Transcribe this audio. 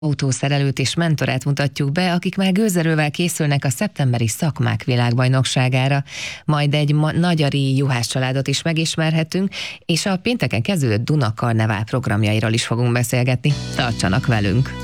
Autószerelőt és mentorát mutatjuk be, akik már gőzerővel készülnek a szeptemberi szakmák világbajnokságára. Majd egy nagyari juhász családot is megismerhetünk, és a pénteken kezdődött Duna Karnevál programjairól is fogunk beszélgetni. Tartsanak velünk!